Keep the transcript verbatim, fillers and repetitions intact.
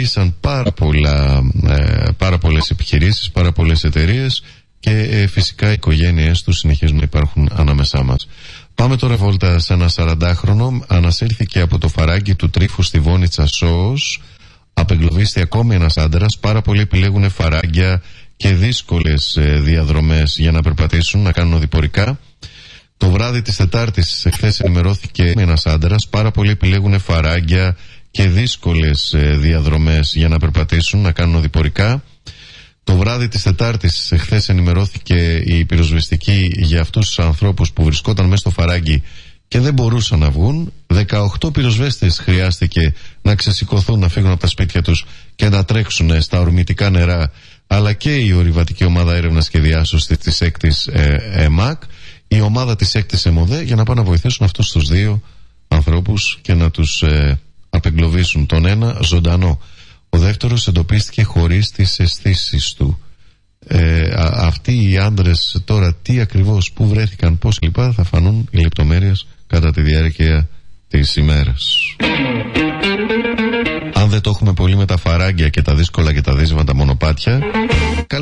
λειτουργήσαν πάρα, πολλά, ε, πάρα πολλές επιχειρήσεις, πάρα πολλές εταιρείες και ε, φυσικά οι οικογένειές τους συνεχίζουν να υπάρχουν ανάμεσά μας. Πάμε τώρα βόλτα σε ένα σαραντάχρονο. Ανασύρθηκε από το φαράγγι του τρίφου στη Βόνιτσα Σόος. Απεγκλωβίστη ακόμη ένας άντρας. Πάρα πολλοί επιλέγουν φαράγγια και δύσκολες ε, διαδρομές για να περπατήσουν, να κάνουν οδηπορικά. Το βράδυ της Τετάρτης εχθές ενημερώθηκε ένας άντρας. Πάρα πολλοί επιλέγουν φαράγγια και δύσκολες ε, διαδρομές για να περπατήσουν, να κάνουν οδηπορικά. Το βράδυ της Τετάρτης εχθές ενημερώθηκε η πυροσβεστική για αυτούς τους ανθρώπους που βρισκόταν μέσα στο φαράγγι και δεν μπορούσαν να βγουν. δεκαοκτώ πυροσβέστες χρειάστηκε να ξεσηκωθούν, να φύγουν από τα σπίτια τους και να τρέξουν στα ορμητικά νερά, αλλά και η ορειβατική ομάδα έρευνας και διάσωσης της έκτης ε, ΕΜΑΚ, η ομάδα της έκτης ΕΜΟΔΕ, για να πάνε να βοηθήσουν αυτούς τους δύο ανθρώπους και να τους ε, απεγκλωβίσουν. Τον ένα ζωντανό. Ο δεύτερος εντοπίστηκε χωρίς τις αισθήσεις του. Ε, α, αυτοί οι άντρες τώρα τι ακριβώς, πού βρέθηκαν, πώς λοιπά, θα φανούν οι λεπτομέρειες κατά τη διάρκεια της ημέρας. Αν δεν το έχουμε πολύ με τα φαράγγια και τα δύσκολα και τα δύσβατα μονοπάτια,